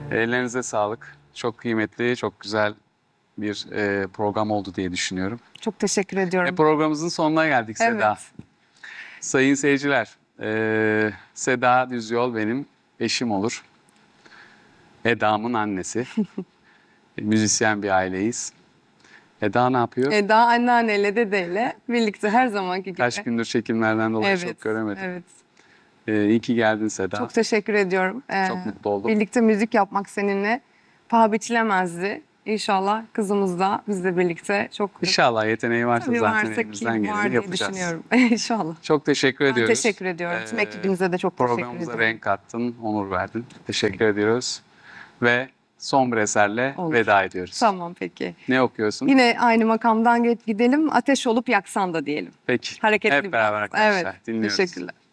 Ellerinize sağlık. Çok kıymetli, çok güzel bir program oldu diye düşünüyorum. Çok teşekkür ediyorum. Programımızın sonuna geldik Seda. Evet. Sayın seyirciler, Seda Düzyol benim eşim olur. Eda'mın annesi. Müzisyen bir aileyiz. Eda ne yapıyor? Eda anneanneyle dedeyle birlikte her zamanki gibi. Kaç gündür çekimlerden dolayı Evet, çok göremedim. evet. İyi ki geldin Seda. Çok teşekkür ediyorum. Çok mutlu oldum. Birlikte müzik yapmak seninle paha biçilemezdi. İnşallah kızımız da bizle birlikte çok... İnşallah yeteneği varsa Tabii zaten varsa ki elimizden var geleni diye yapacağız. düşünüyorum. İnşallah. Çok teşekkür Ben ediyoruz. teşekkür ediyorum. Tüm ekibinize de çok teşekkür Programımıza ediyorum. renk kattın, onur verdin. Teşekkür ediyoruz. Ve son bir eserle Olur. veda ediyoruz. Tamam peki. Ne okuyorsun? Yine aynı makamdan gidelim. Ateş olup yaksan da diyelim. Peki. Hareketli Hep beraber biraz. arkadaşlar Evet. dinliyoruz. Teşekkürler.